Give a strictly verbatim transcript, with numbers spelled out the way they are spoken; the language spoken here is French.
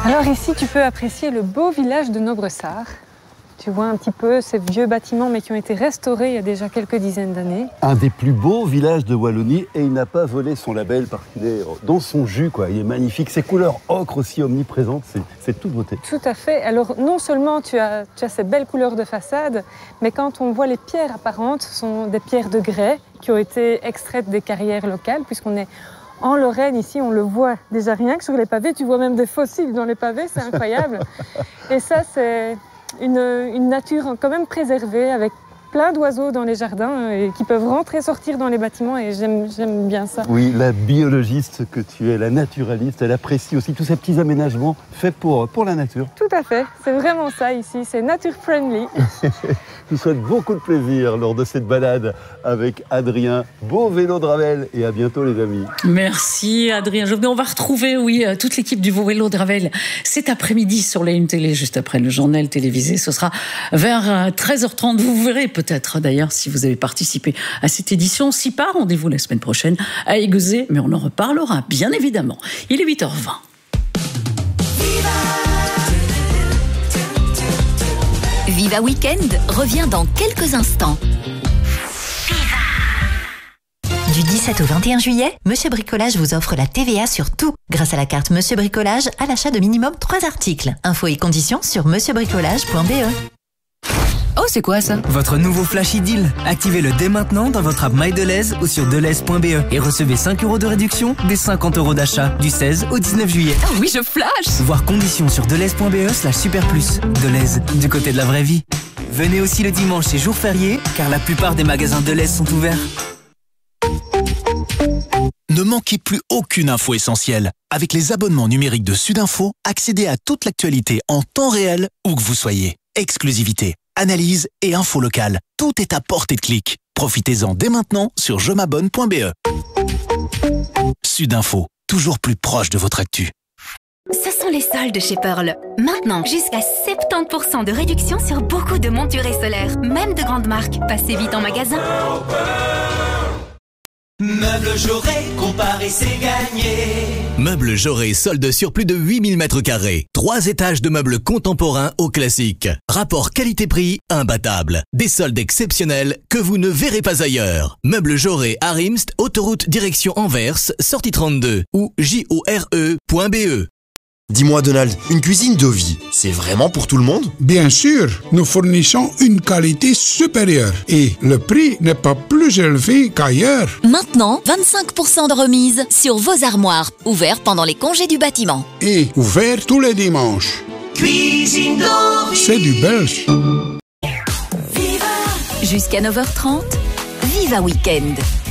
Alors ici, tu peux apprécier le beau village de Nobressart. Tu vois un petit peu ces vieux bâtiments, mais qui ont été restaurés il y a déjà quelques dizaines d'années. Un des plus beaux villages de Wallonie, et il n'a pas volé son label parce qu'il est dans son jus, quoi. Il est magnifique. Ses couleurs ocre aussi omniprésentes, c'est, c'est toute beauté. Tout à fait. Alors non seulement tu as, tu as ces belles couleurs de façade, mais quand on voit les pierres apparentes, ce sont des pierres de grès qui ont été extraites des carrières locales, puisqu'on est en Lorraine, ici, on le voit déjà rien que sur les pavés. Tu vois même des fossiles dans les pavés, c'est incroyable. Et ça, c'est une, une nature quand même préservée, avec plein d'oiseaux dans les jardins et qui peuvent rentrer et sortir dans les bâtiments, et j'aime, j'aime bien ça. Oui, la biologiste que tu es, la naturaliste, elle apprécie aussi tous ces petits aménagements faits pour, pour la nature. Tout à fait, c'est vraiment ça ici, c'est nature friendly. Je vous souhaite beaucoup de plaisir lors de cette balade avec Adrien. Beau vélo de Ravel et à bientôt les amis. Merci Adrien Jovenet. On va retrouver oui, toute l'équipe du Beau Vélo de Ravel cet après-midi sur la Une Télé, juste après le journal télévisé. Ce sera vers treize heures trente. Vous verrez peut-être d'ailleurs si vous avez participé à cette édition. Si pas, rendez-vous la semaine prochaine à Aiguezé, mais on en reparlera bien évidemment. Il est huit heures vingt. Viva Weekend revient dans quelques instants. Du dix-sept au vingt et un juillet, Monsieur Bricolage vous offre la T V A sur tout grâce à la carte Monsieur Bricolage à l'achat de minimum trois articles. Infos et conditions sur monsieur bricolage point b e. Oh, c'est quoi ça? Votre nouveau Flash Deal. Activez-le dès maintenant dans votre app MyDeleuze ou sur deleuze point b e et recevez cinq euros de réduction des cinquante euros d'achat du seize au dix-neuf juillet. Oh oui, je flash! Voir conditions sur deleuze point b e slash super plus. Deleuze, du côté de la vraie vie. Venez aussi le dimanche et jour férié, car la plupart des magasins Deleuze sont ouverts. Ne manquez plus aucune info essentielle. Avec les abonnements numériques de Sudinfo, accédez à toute l'actualité en temps réel, où que vous soyez. Exclusivité, analyse et info locale. Tout est à portée de clic. Profitez-en dès maintenant sur je m'abonne point b e. Sudinfo, toujours plus proche de votre actu. Ce sont les soldes chez Pearl. Maintenant, jusqu'à soixante-dix pour cent de réduction sur beaucoup de montures et solaires, même de grandes marques. Passez vite en magasin. Meubles Jaurès, comparé c'est gagné. Meubles Jaurès, solde sur plus de huit mille mètres carrés. Trois étages de meubles contemporains au classique. Rapport qualité-prix imbattable. Des soldes exceptionnels que vous ne verrez pas ailleurs. Meubles Jaurès à Rimst, autoroute direction Anvers, sortie trente-deux ou j o r e point b e. Dis-moi Donald, une cuisine Dovi, c'est vraiment pour tout le monde? Bien sûr, nous fournissons une qualité supérieure et le prix n'est pas plus élevé qu'ailleurs. Maintenant, vingt-cinq pour cent de remise sur vos armoires, ouvert pendant les congés du bâtiment. Et ouvert tous les dimanches. Cuisine Dovi. C'est du belge. Jusqu'à neuf heures trente, Viva Weekend.